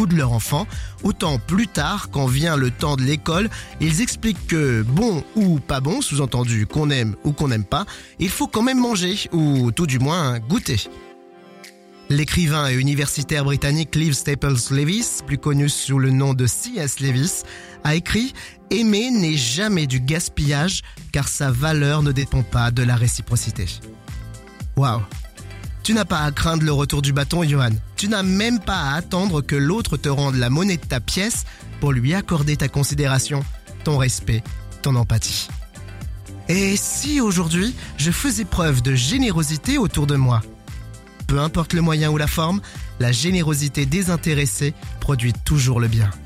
goût de leur enfant, autant plus tard, quand vient le temps de l'école, ils expliquent que bon ou pas bon, sous-entendu qu'on aime ou qu'on n'aime pas, il faut quand même manger, ou tout du moins goûter. L'écrivain et universitaire britannique Clive Staples Lewis, plus connu sous le nom de C.S. Lewis, a écrit « Aimer n'est jamais du gaspillage car sa valeur ne dépend pas de la réciprocité ». Waouh! Tu n'as pas à craindre le retour du bâton, Johan. Tu n'as même pas à attendre que l'autre te rende la monnaie de ta pièce pour lui accorder ta considération, ton respect, ton empathie. Et si aujourd'hui, je faisais preuve de générosité autour de moi ? Peu importe le moyen ou la forme, la générosité désintéressée produit toujours le bien.